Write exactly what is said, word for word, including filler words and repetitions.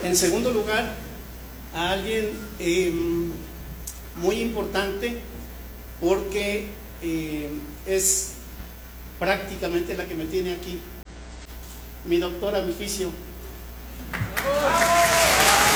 En segundo lugar, a alguien eh, muy importante, porque eh, es prácticamente la que me tiene aquí, mi doctora, mi fisio.